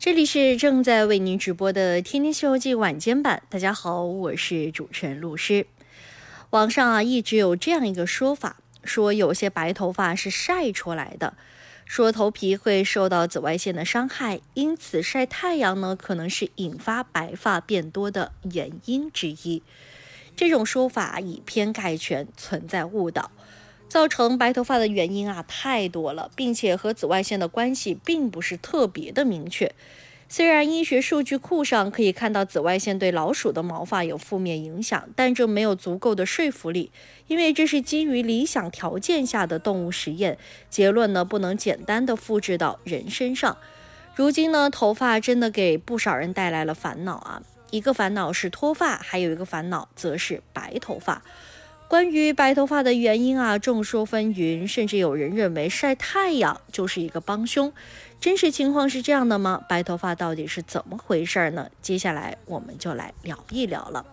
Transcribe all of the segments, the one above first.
这里是正在为您直播的《天天西游记》晚间版。大家好，我是主持人陆诗。网上一直有这样一个说法，说有些白头发是晒出来的，说头皮会受到紫外线的伤害，因此晒太阳呢可能是引发白发变多的原因之一。这种说法以偏概全，存在误导。造成白头发的原因太多了，并且和紫外线的关系并不是特别的明确。虽然医学数据库上可以看到紫外线对老鼠的毛发有负面影响，但这没有足够的说服力，因为这是基于理想条件下的动物实验，结论呢不能简单的复制到人身上。如今呢，头发真的给不少人带来了烦恼一个烦恼是脱发，还有一个烦恼则是白头发。关于白头发的原因众说纷纭，甚至有人认为晒太阳就是一个帮凶。真实情况是这样的吗？白头发到底是怎么回事呢？接下来我们就来聊一聊了。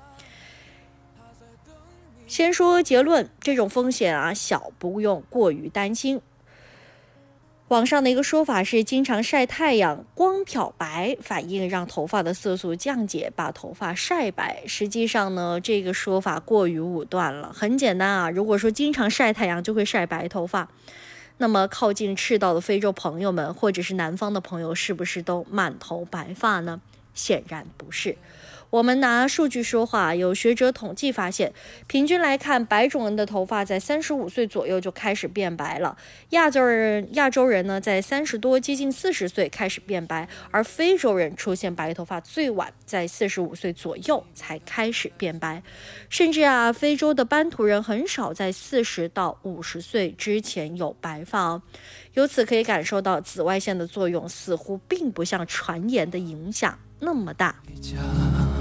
先说结论，这种风险小，不用过于担心。网上的一个说法是，经常晒太阳，光漂白反应让头发的色素降解，把头发晒白。实际上呢，这个说法过于武断了。很简单如果说经常晒太阳就会晒白头发，那么靠近赤道的非洲朋友们或者是南方的朋友是不是都满头白发呢？显然不是。我们拿数据说话，有学者统计发现，平均来看，白种人的头发在35岁左右就开始变白了，亚洲人呢在30多接近40岁开始变白，而非洲人出现白头发最晚，在45岁左右才开始变白，甚至非洲的班图人很少在40到50岁之前有白发由此可以感受到紫外线的作用似乎并不像传言的影响那么大。